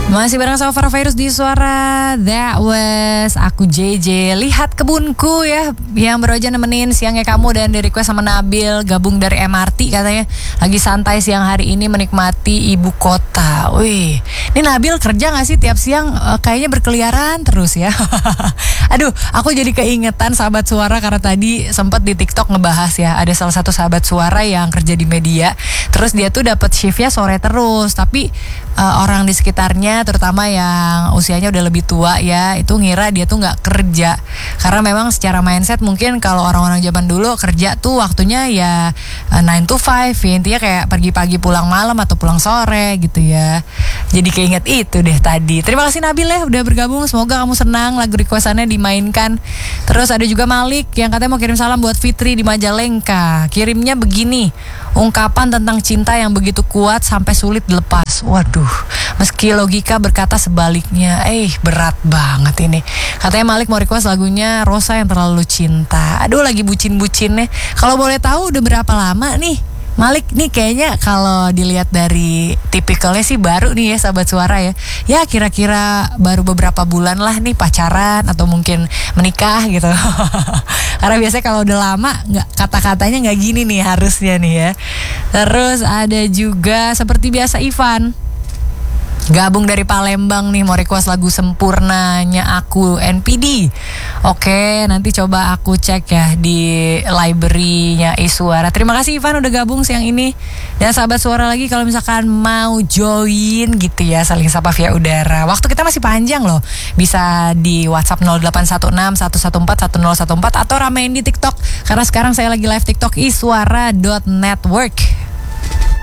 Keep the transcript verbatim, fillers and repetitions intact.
Masih bareng sama Farah Virus di Suara. That was aku J J. Lihat kebunku ya, yang baru aja nemenin siangnya kamu dan di request sama Nabil, gabung dari M R T katanya. Lagi santai siang hari ini menikmati ibu kota. Wih, ini Nabil kerja gak sih tiap siang? Uh, kayaknya berkeliaran terus ya. Aduh, aku jadi keingetan sahabat suara karena tadi sempat di TikTok ngebahas ya. Ada salah satu sahabat suara yang kerja di media. Terus dia tuh dapat shiftnya sore terus, tapi uh, orang di sekitarnya terutama yang usianya udah lebih tua ya, itu ngira dia tuh nggak kerja karena memang secara mindset mungkin kalau orang-orang zaman dulu kerja tuh waktunya ya nine to five ya, intinya kayak pergi pagi pulang malam atau pulang sore gitu ya. Jadi keinget itu deh tadi. Terima kasih Nabil ya udah bergabung, semoga kamu senang lagu requestannya dimainkan. Terus ada juga Malik yang katanya mau kirim salam buat Fitri di Majalengka. Kirimnya begini, ungkapan tentang cinta yang begitu kuat sampai sulit dilepas. Waduh, meski logika berkata sebaliknya. Eh, berat banget ini. Katanya Malik mau request lagunya Rosa yang terlalu cinta. Aduh, lagi bucin-bucinnya. Kalau boleh tahu udah berapa lama nih Malik nih? Kayaknya kalau dilihat dari tipikalnya sih baru nih ya sahabat suara ya. Ya kira-kira baru beberapa bulan lah nih pacaran atau mungkin menikah gitu. Karena biasanya kalau udah lama nggak, kata-katanya nggak gini nih harusnya nih ya. Terus ada juga seperti biasa Ivan, gabung dari Palembang nih, mau request lagu Sempurnanya Aku N P D. Oke, nanti coba aku cek ya di library-nya Iswara. Terima kasih Ivan udah gabung siang ini. Dan sahabat suara lagi kalau misalkan mau join gitu ya, saling sapa via udara. Waktu kita masih panjang loh. Bisa di WhatsApp nol delapan satu enam satu satu empat satu nol satu empat atau ramein di TikTok. Karena sekarang saya lagi live TikTok iswara dot network.